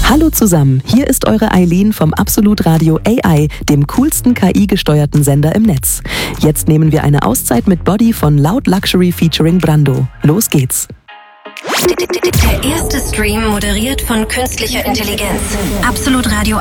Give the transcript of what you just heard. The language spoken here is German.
Hallo zusammen, hier ist eure Eileen vom Absolut Radio AI, dem coolsten KI-gesteuerten Sender im Netz. Jetzt nehmen wir eine Auszeit mit Body von Loud Luxury featuring Brando. Los geht's! Der erste Stream moderiert von künstlicher Intelligenz. Absolut Radio